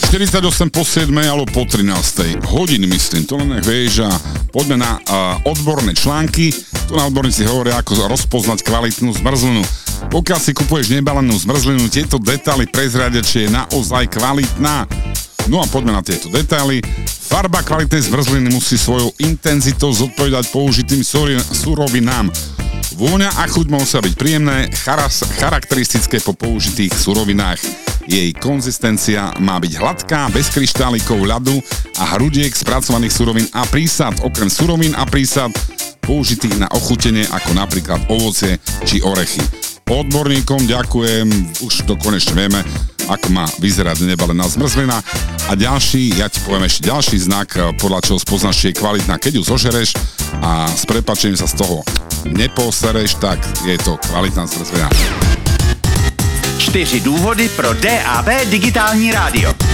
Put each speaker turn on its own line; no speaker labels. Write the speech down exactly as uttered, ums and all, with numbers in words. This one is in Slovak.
štyridsaťosem po siedmej alebo po trinástej hodiny, myslím, to len nech vieš. A poďme na uh, odborné články. Tu na odborníci hovoria, ako rozpoznať kvalitnú zmrzlinu. Pokiaľ si kupuješ nebalenú zmrzlinu, tieto detaily prezradia, či je naozaj kvalitná. No a poďme na tieto detaily. Farba kvalitnej zmrzliny musí svojou intenzitou zodpovedať použitým surovinám. Vôňa a chuť musia byť príjemné, charas, charakteristické po použitých surovinách. Jej konzistencia má byť hladká, bez kryštálikov ľadu a hrudiek spracovaných surovín a prísad. Okrem surovín a prísad použitých na ochutenie, ako napríklad ovocie či orechy. Odborníkom ďakujem, už to konečne vieme, ako má vyzerať nebalená zmrzlina. A ďalší, ja ti poviem ešte ďalší znak, podľa čoho spoznáš, či je kvalitná. Keď ju zožereš a s prepáčením sa z toho neposereš, tak je to kvalitná zmrzlina.
Čtyři důvody pro D A B digitální rádio.